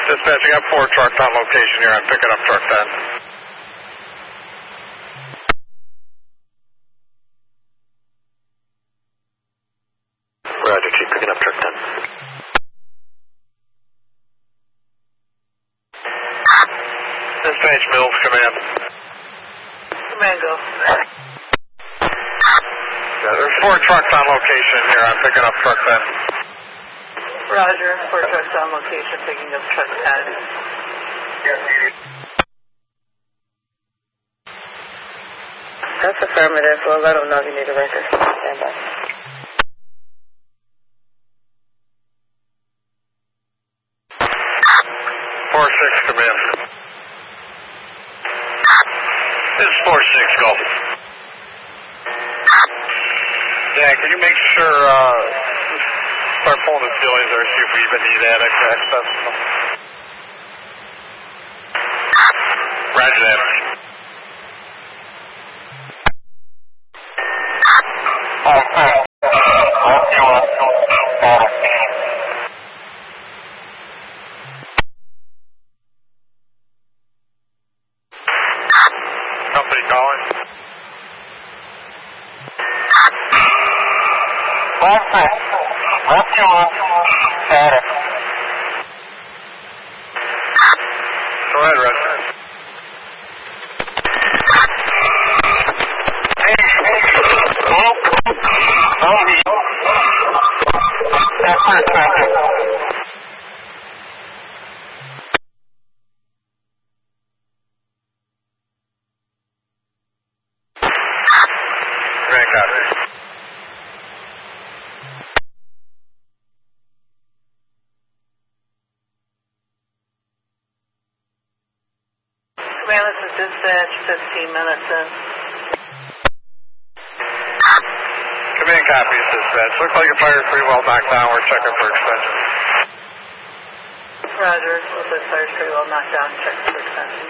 Dispatch, I got 4 trucks on location here. I'm picking up truck 10. Roger, Chief, picking up truck 10. Dispatch, Mills, command. Command, go. Yeah, there's 4 trucks on location here. I'm picking up truck 10. Roger, 4 trucks on location, picking up truck 10. That's affirmative. We'll let them know you need a record. Stand by. 4-6, command. This is 4-6, go. Yeah, can you make sure, start pulling the ceilings there, see if we even need annex access? Roger that. Company calling. Go ahead, Roger. Command copy. Command, this is dispatch, 15 minutes in. Command copies, dispatch. Looks like your fire's pretty well knocked down. We're checking for extension. Roger, looks like fire's pretty well knocked down, check for extension.